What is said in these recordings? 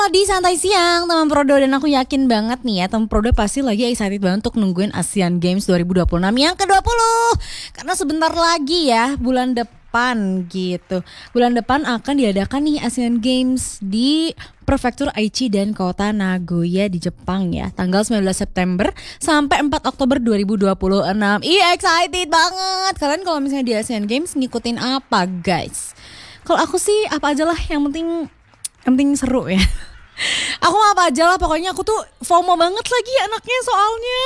Di santai siang teman Prodo, dan aku yakin banget nih ya teman Prodo pasti lagi excited banget untuk nungguin Asian Games 2026 yang ke-20. Karena sebentar lagi ya bulan depan gitu. Bulan depan akan diadakan nih Asian Games di Prefektur Aichi dan Kota Nagoya di Jepang ya. Tanggal 19 September sampai 4 Oktober 2026. Excited banget. Kalian kalau misalnya di Asian Games ngikutin apa guys? Kalau aku sih apa aja lah, yang penting seru ya. Aku apa aja lah, pokoknya aku tuh FOMO banget lagi anaknya soalnya.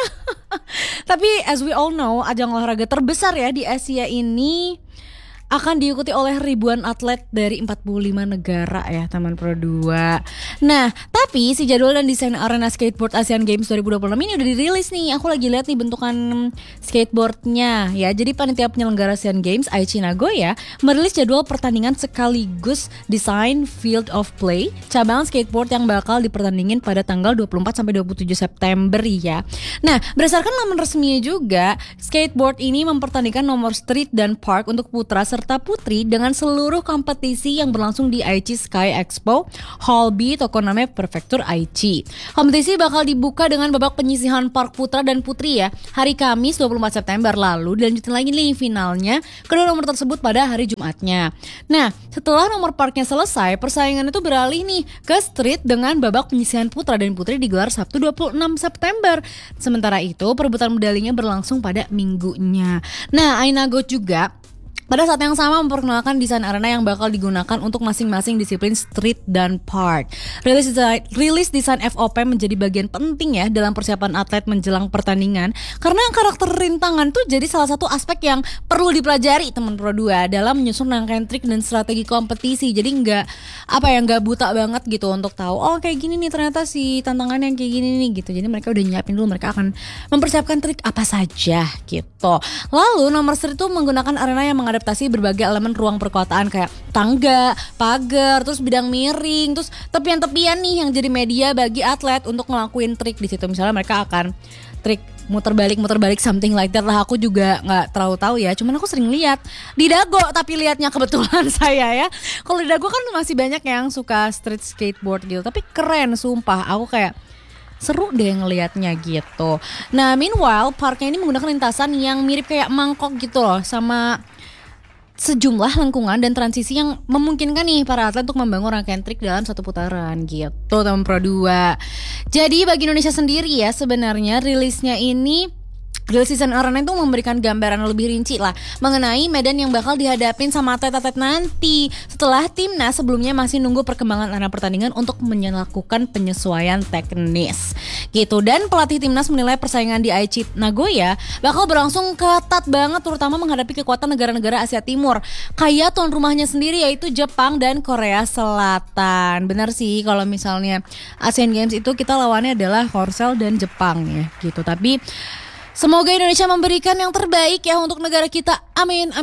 Tapi as we all know, ajang olahraga terbesar ya di Asia ini akan diikuti oleh ribuan atlet dari 45 negara ya teman Pro 2. Nah, tapi si jadwal dan desain arena skateboard Asian Games 2026 ini udah dirilis nih. Aku lagi lihat nih bentukan skateboardnya ya. Jadi panitia penyelenggara Asian Games Aichi Nagoya merilis jadwal pertandingan sekaligus desain field of play cabang skateboard yang bakal dipertandingin pada tanggal 24 sampai 27 September ya. Nah, berdasarkan laman resminya juga, skateboard ini mempertandingkan nomor street dan park untuk putra serta putri dengan seluruh kompetisi yang berlangsung di Aichi Sky Expo Hall B Tokoname Prefektur Aichi. Kompetisi bakal dibuka dengan babak penyisihan park putra dan putri ya hari Kamis 24 September lalu, dilanjutin lagi nih finalnya kedua nomor tersebut pada hari Jumatnya. Nah, setelah nomor parknya selesai, persaingan itu beralih nih ke street dengan babak penyisihan putra dan putri digelar Sabtu 26 September. Sementara itu perebutan medalinya berlangsung pada minggunya. Nah, Ainago juga pada saat yang sama memperkenalkan desain arena yang bakal digunakan untuk masing-masing disiplin street dan park. Rilis desain FOP menjadi bagian penting ya dalam persiapan atlet menjelang pertandingan, karena karakter rintangan tuh jadi salah satu aspek yang perlu dipelajari teman Pro 2 dalam menyusun rangkaian trik dan strategi kompetisi. Jadi nggak buta banget gitu untuk tahu oh kayak gini nih ternyata si tantangannya yang kayak gini nih gitu. Jadi mereka udah nyiapin dulu, mereka akan mempersiapkan trik apa saja gitu. Lalu nomor street itu menggunakan arena yang adaptasi berbagai elemen ruang perkotaan kayak tangga, pagar, terus bidang miring, terus tepian-tepian nih yang jadi media bagi atlet untuk ngelakuin trik di situ. Misalnya mereka akan trik muter balik something like that lah. Aku juga nggak terlalu tahu ya, cuman aku sering lihat di Dago, tapi lihatnya kebetulan saya ya. Kalau di Dago kan masih banyak yang suka street skateboard gitu, tapi keren sumpah. Aku kayak seru deh ngelihatnya gitu. Nah, meanwhile parknya ini menggunakan lintasan yang mirip kayak mangkok gitu loh, sama sejumlah lengkungan dan transisi yang memungkinkan nih para atlet untuk membangun rangkaian trik dalam satu putaran gitu teman Pro 2. Jadi bagi Indonesia sendiri ya, sebenarnya rilis season arena itu memberikan gambaran lebih rinci lah mengenai medan yang bakal dihadapin sama atlet-atlet nanti, setelah timnas sebelumnya masih nunggu perkembangan arena pertandingan untuk melakukan penyesuaian teknis gitu. Dan pelatih timnas menilai persaingan di Aichi Nagoya bakal berlangsung ketat banget, terutama menghadapi kekuatan negara-negara Asia Timur kayak tuan rumahnya sendiri yaitu Jepang dan Korea Selatan. Benar sih kalau misalnya Asian Games itu kita lawannya adalah Korsel dan Jepang ya gitu. Tapi semoga Indonesia memberikan yang terbaik ya untuk negara kita. Amin.